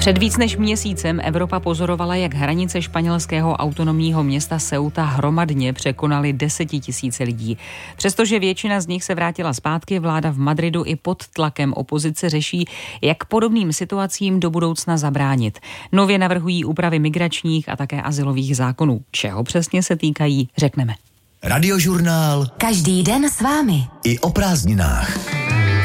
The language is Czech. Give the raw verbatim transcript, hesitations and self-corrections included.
Před víc než měsícem Evropa pozorovala, jak hranice španělského autonomního města Ceuta hromadně překonaly desetitisíce lidí. Přestože většina z nich se vrátila zpátky, vláda v Madridu i pod tlakem opozice řeší, jak podobným situacím do budoucna zabránit. Nově navrhují úpravy migračních a také azylových zákonů. Čeho přesně se týkají, řekneme. Radiožurnál. Každý den s vámi. I o prázdninách.